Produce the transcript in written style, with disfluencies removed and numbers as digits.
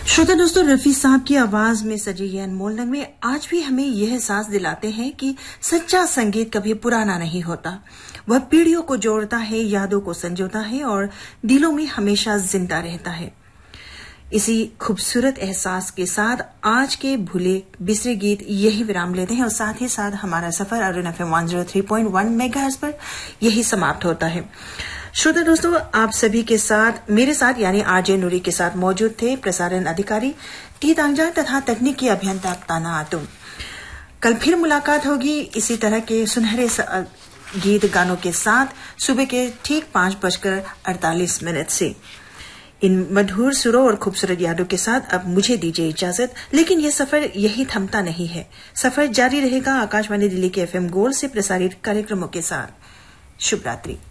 श्रोता दोस्तों, रफी साहब की आवाज में सजी ये अनमोल नगमे आज भी हमें यह एहसास दिलाते हैं कि सच्चा संगीत कभी पुराना नहीं होता। वह पीढ़ियों को जोड़ता है, यादों को संजोता है और दिलों में हमेशा जिंदा रहता है। इसी खूबसूरत एहसास के साथ आज के भूले बिसरे गीत यही विराम लेते हैं और साथ ही साथ हमारा सफर अरुण FM 103.1 मेगाहर्ट्ज पर यही समाप्त होता है। श्रोता दोस्तों, आप सभी के साथ मेरे साथ यानी आरजे नूरी के साथ मौजूद थे प्रसारण अधिकारी टी तांगजा तथा तकनीकी अभियंता ताना आतुम। कल फिर मुलाकात होगी इसी तरह के सुनहरे गीत गानों के साथ सुबह के ठीक 5:48 से। इन मधुर सुरों और खूबसूरत यादों के साथ अब मुझे दीजिए इजाजत, लेकिन यह सफर यही थमता नहीं है। सफर जारी रहेगा आकाशवाणी दिल्ली के FM गोल्ड से प्रसारित कार्यक्रमों के साथ। शुभ रात्रि।